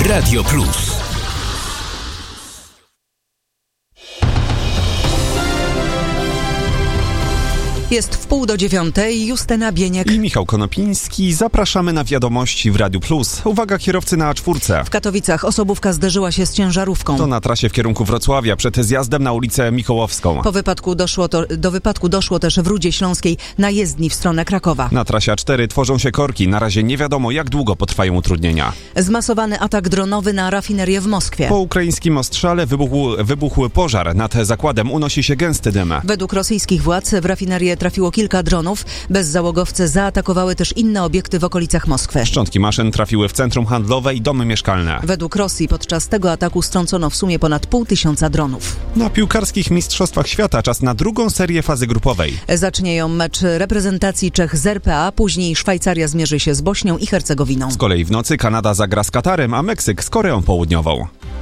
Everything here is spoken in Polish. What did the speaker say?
Radio Plus. Jest 8:30, Justyna Bieniek i Michał Konopiński. Zapraszamy na wiadomości w Radiu Plus. Uwaga, kierowcy na A4. W Katowicach osobówka zderzyła się z ciężarówką. To na trasie w kierunku Wrocławia, przed zjazdem na ulicę Mikołowską. Po wypadku do wypadku doszło też w Rudzie Śląskiej na jezdni w stronę Krakowa. Na trasie A4 tworzą się korki. Na razie nie wiadomo, jak długo potrwają utrudnienia. Zmasowany atak dronowy na rafinerię w Moskwie. Po ukraińskim ostrzale wybuchł pożar. Nad zakładem unosi się gęsty dym. Według rosyjskich władz w rafinerię trafiło kilka dronów. Bezzałogowce zaatakowały też inne obiekty w okolicach Moskwy. Szczątki maszyn trafiły w centrum handlowe i domy mieszkalne. Według Rosji podczas tego ataku strącono w sumie ponad 500 dronów. Na piłkarskich mistrzostwach świata czas na drugą serię fazy grupowej. Zacznie ją mecz reprezentacji Czech z RPA, później Szwajcaria zmierzy się z Bośnią i Hercegowiną. Z kolei w nocy Kanada zagra z Katarem, a Meksyk z Koreą Południową.